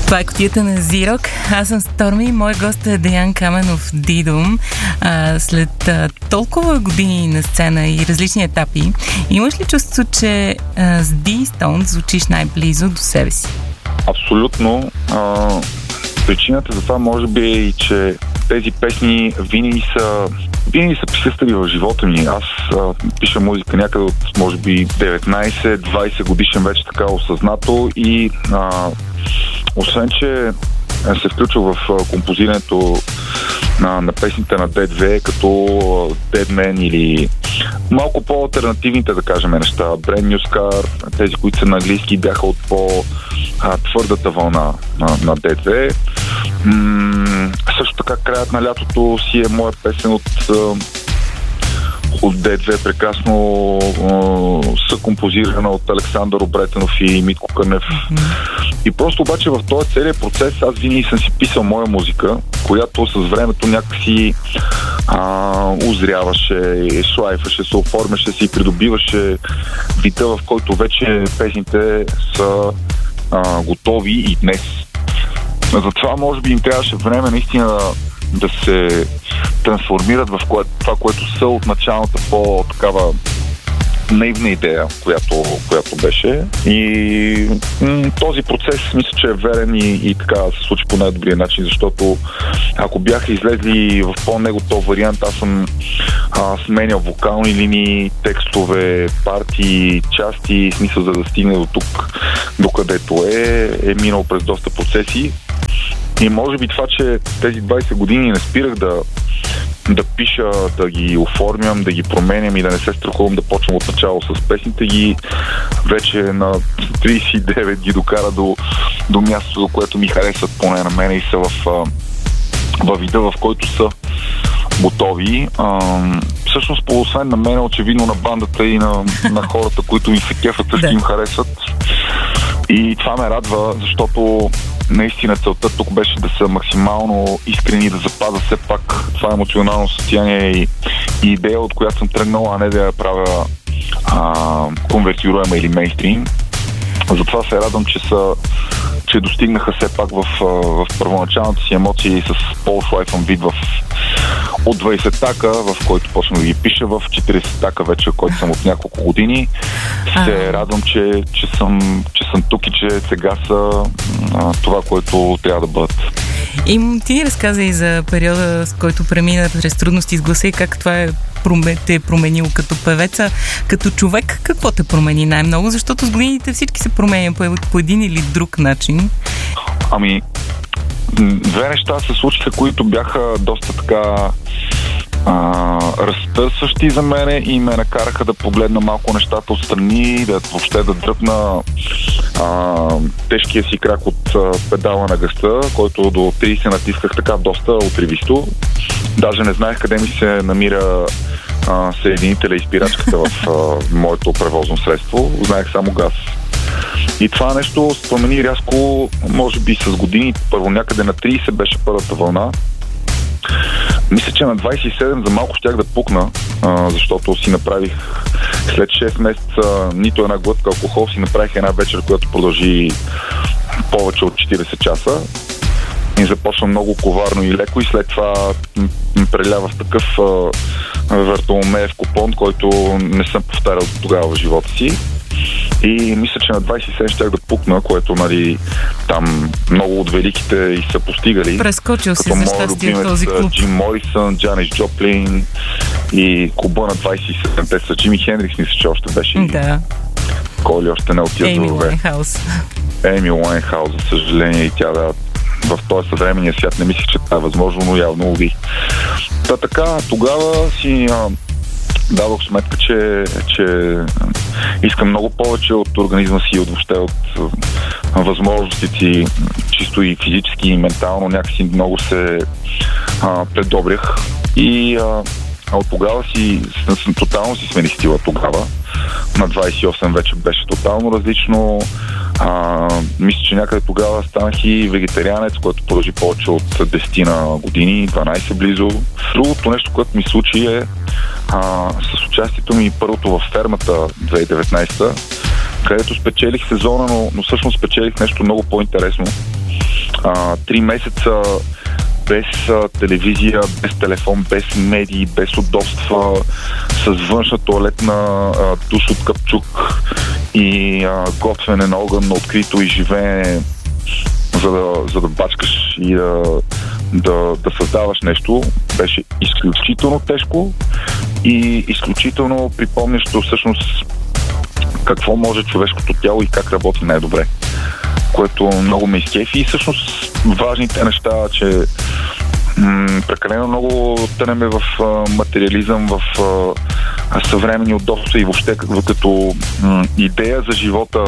Това е кутията на Зирок. Аз съм Сторми, мой гост е Деян Каменов Дидум. След толкова години на сцена и различни етапи, имаш ли чувство, че с D-Stone звучиш най-близо до себе си? Абсолютно. Причината за това може би е и, че тези песни винаги са присъствали в живота ми. Аз пиша музика някъде от, може би, 19-20 годишен вече така осъзнато и освен, че се включва в композирането на песните на D2, като Dead Man или малко по-алтернативните, да кажем, неща. Brand New Scar, тези, които са на английски, бяха от по-твърдата вълна на D2. Също така, краят на лятото си е моя песен от D2, прекрасно съкомпозирана от Александър Обретенов и Митко Кърнев. И просто обаче в този целият процес аз винаги съм си писал моя музика, която с времето някакси узряваше, шлайфаше, се оформяше се и придобиваше вида, в който вече песните са готови и днес. Затова може би им трябваше време наистина да се трансформират в това, което са от началната по-такава наивна идея, която беше. И този процес мисля, че е верен и така се случи по най-добрия начин, защото ако бяха излезли в по-неготов вариант, аз съм сменял вокални линии, текстове, партии, части, смисъл за да стигне до тук, докъдето е минал през доста процеси. И може би това, че тези 20 години не спирах да пиша, да ги оформям, да ги променям и да не се страхувам да почвам от начало с песните ги, вече на 39 ги докара до мястото, до което ми харесват поне на мен и са във вида, в който са готови. Всъщност, освен на мен, очевидно на бандата и на хората, които ми се кефат, също им харесват. И това ме радва, защото наистина целта тук беше да са максимално искрени, да запазя все пак това емоционално състояние и идея, от която съм тръгнал, а не да я правя конвертируема или мейнстрим. Затова се радвам, че достигнаха все пак в първоначалната си емоции с по-шлайфен вид от 20-така, в който почнах да ги пиша, в 40-така вече, който съм от няколко години. Се радвам, че съм тук и че сега са това, което трябва да бъдат. И ти ни разказа и за периода, с който премина през трудности с гласа и как това те е променило като певеца, като човек. Какво те промени най-много? Защото с годините всички се променят по един или друг начин. Две неща се случиха, които бяха доста така разтърсващи за мене и ме накараха да погледна малко нещата отстрани, въобще да дръпна тежкия си крак от педала на гъста, който до 30 натисках така доста отривисто. Даже не знаех къде ми се намира съединителя и спирачката в моето превозно средство. Знаех само газ. И това нещо се промени рязко, може би с години. Първо някъде на 30 беше първата вълна. Мисля, че на 27 за малко щях да пукна, защото си направих след 6 месеца нито една глътка алкохол, си направих една вечер, която продължи повече от 40 часа. И започна много коварно и леко и след това прелява в такъв Вартоломеев купон, който не съм повтарял тогава в живота си. И мисля, че на 27 щях да пукна, което, нали, там много от великите и са постигали. Прескочил си за щастие този клуб. Джим Морисън, Джанис Джоплин и клуба на 27-те са Джими Хендрикс, мисля, че още беше. Да. Кой ли още не отида Ейми Уайнхаус. Ейми Уайнхаус, за съжаление, и тя в този съвременния свят не мислих, че това е възможно, но явно уви. Така, тогава си давах сметка, че искам много повече от организма си и въобще от възможностите си, чисто и физически и ментално, някакси много се предобрях и от тогава тотално си смени стила тогава. На 28 вече беше тотално различно. Мисля, че някъде тогава станах и вегетарианец, който продължи повече от 10 години, 12 близо. Другото нещо, което ми случи е с участието ми първото в фермата 2019, където спечелих сезона, но всъщност спечелих нещо много по-интересно. 3 месеца без телевизия, без телефон, без медии, без удобства, с външна тоалетна, душ от капчук и готвене на огън на открито и живеене, за да бачкаш и да създаваш нещо, беше изключително тежко и изключително припомнящо всъщност какво може човешкото тяло и как работи най-добре, което много ме изкефи и всъщност важните неща, че прекалено много тънеме в материализъм, в съвременни удобства и въобще като идея за живота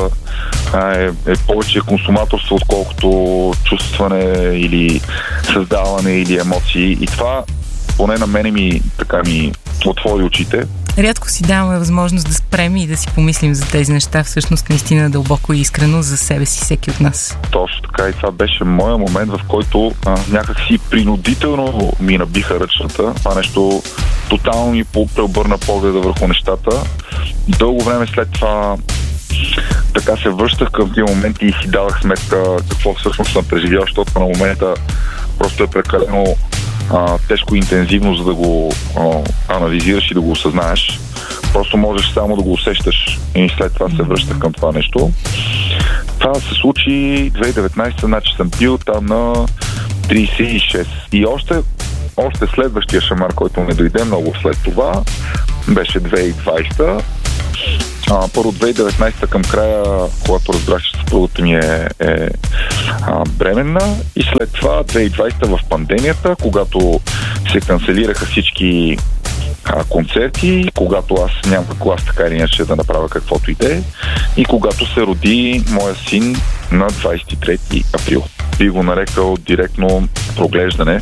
е повече консуматорство, отколкото чувстване или създаване или емоции. И това поне на мене ми отвори очите. Рядко си даваме възможност да спрем и да си помислим за тези неща, всъщност наистина дълбоко и искрено за себе си всеки от нас. Точно така, и това беше моя момент, в който някакси принудително ми набиха ръчната. Това нещо тотално ми преобърна погледа върху нещата. Дълго време след това така се връщах към тези моменти и си давах сметка какво всъщност съм преживял, защото на момента просто е прекалено тежко и интензивно, за да го анализираш и да го осъзнаеш. Просто можеш само да го усещаш и след това се връщах към това нещо. Това се случи 2019, значи съм бил там на 36. И още следващия шамар, който не дойде много след това, беше 2020. Първо 2019 към края, когато разбрах, че съпругата ми е бременна, и след това 2020 в пандемията, когато се канцелираха всички концерти, когато аз нямах глас така или иначе да направя каквото и да е, и когато се роди моя син на 23 април. Би го нарекал директно проглеждане,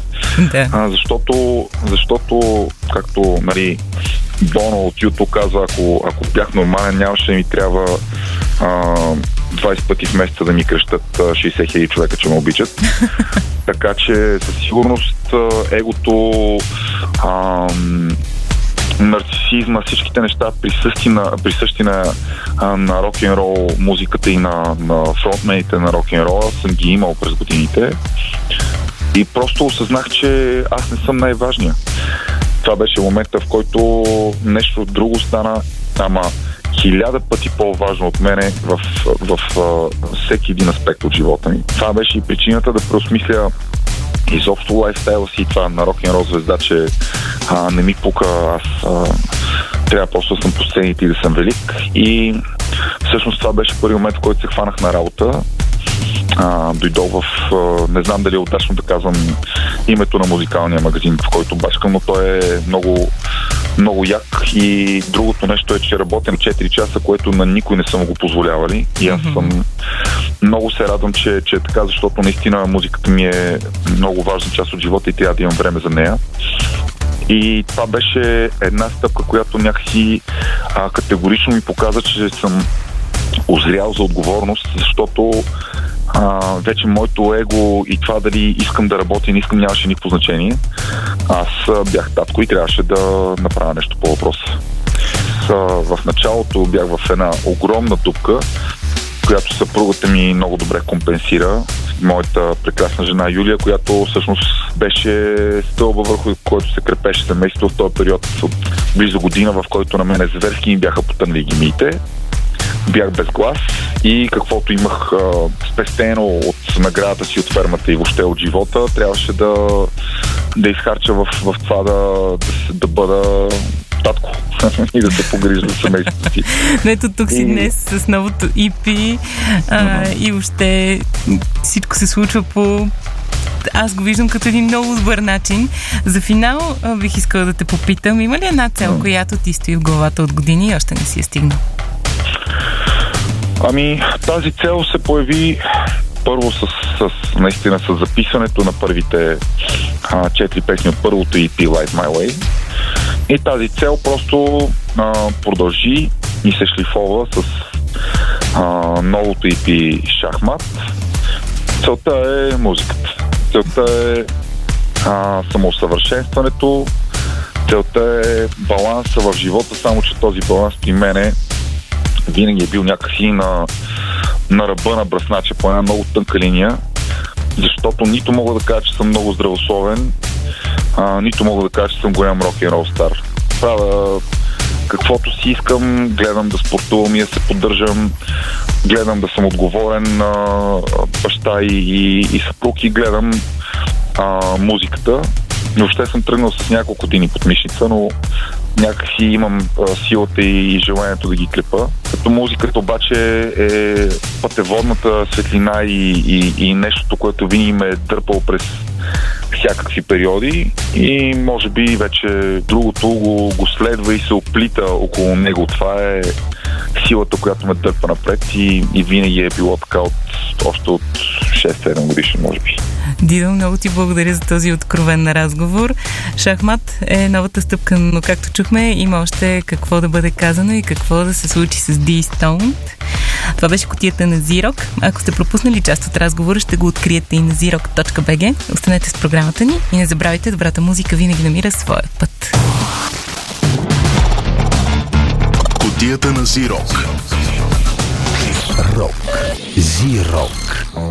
защото както Боно от YouTube казва, ако бях нормален, нямаше да ми трябва 20 пъти в месеца да ми крещат 60 000 човека, че ме обичат. Така че със сигурност егото, нарцисизма, всичките неща присъщи на рок-н-рол музиката и на фронтмените на рок-н-рола съм ги имал през годините. И просто осъзнах, че аз не съм най-важния. Това беше момента, в който нещо друго стана, ама 1000 пъти по-важно от мене в всеки един аспект от живота ми. Това беше и причината да преосмисля изобщо лайфстайла си, това на рок-н-рол звезда, че не ми пука, аз трябва просто да съм по сцените и да съм велик. И всъщност това беше първи момент, в който се хванах на работа. Дойдох в... не знам дали е удачно да казвам името на музикалния магазин, в който бачкам, но той е много, много як. И другото нещо е, че работя на 4 часа, което на никой не съм го позволявали. И аз съм... Много се радвам, че е така, защото наистина музиката ми е много важна част от живота и трябва да имам време за нея. И това беше една стъпка, която някакси категорично ми показа, че съм озрял за отговорност, защото вече моето его и това дали искам да работя, не искам, нямаше никакво значение. Аз бях татко и трябваше да направя нещо по въпроса. В началото бях в една огромна дупка, която съпругата ми много добре компенсира. Моята прекрасна жена Юлия, която всъщност беше стълба, върху който се крепеше семейството в този период от близо година, в който на мене зверски ми бяха потънали гемиите. Бях без глас и каквото имах спестено от наградата си от фермата и въобще от живота, трябваше да изхарча в това да бъда татко и да се погрижа за семейството си. Но ето тук си днес с новото EP и въобще всичко се случва по... Аз го виждам като един много добър начин. За финал бих искала да те попитам, има ли една цел, която ти стои в главата от години и още не си я стигнал? Тази цел се появи първо наистина с записването на първите 4 песни от първото EP Light My Way. И тази цел просто продължи и се шлифова с новото EP Шахмат. Целта е музиката. Целта е самоусъвършенстването. Целта е баланса в живота, само че този баланс при мене винаги е бил някакси на ръба на бръснача, по една много тънка линия. защото нито мога да кажа, че съм много здравословен, нито мога да кажа, че съм голям рок-н-рол стар. Правя каквото си искам, гледам да спортувам и да се поддържам, гледам да съм отговорен баща и съпруг и гледам музиката. Въобще съм тръгнал с няколко години под мишница, но някакси имам силата и желанието да ги клепа. Като музиката обаче е пътеводната светлина и нещото, което винаги ме е дърпало през всякакви периоди и може би вече другото го следва и се оплита около него. Това е силата, която ме дърпа напред и винаги е било така още от 6-7 годишни, може би. Дидо, много ти благодаря за този откровен разговор. Шахмат е новата стъпка, но както чухме, има още какво да бъде казано и какво да се случи с D-Stone. Това беше кутията на Z-Rock. Ако сте пропуснали част от разговора, ще го откриете и на zrock.bg. Останете с програмата ни и не забравяйте, добрата музика винаги намира своя път. Кутията на Z-Rock. Рок. Z-Rock.